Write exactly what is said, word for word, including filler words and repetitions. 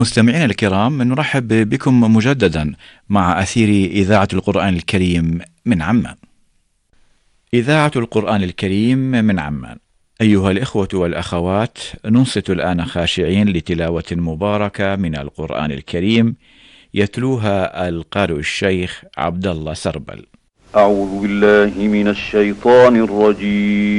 مستمعينا الكرام، نرحب بكم مجددا مع أثير إذاعة القرآن الكريم من عمان. إذاعة القرآن الكريم من عمان. أيها الإخوة والأخوات، ننصت الآن خاشعين لتلاوة مباركة من القرآن الكريم يتلوها القارئ الشيخ عبد الله سربل. أعوذ بالله من الشيطان الرجيم.